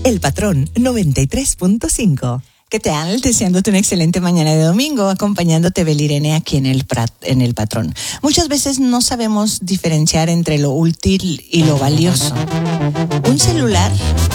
El Patrón 93.5. ¿Qué tal? Deseándote una excelente mañana de domingo, acompañándote Belirene aquí en el Patrón. Muchas veces no sabemos diferenciar entre lo útil y lo valioso. Un celular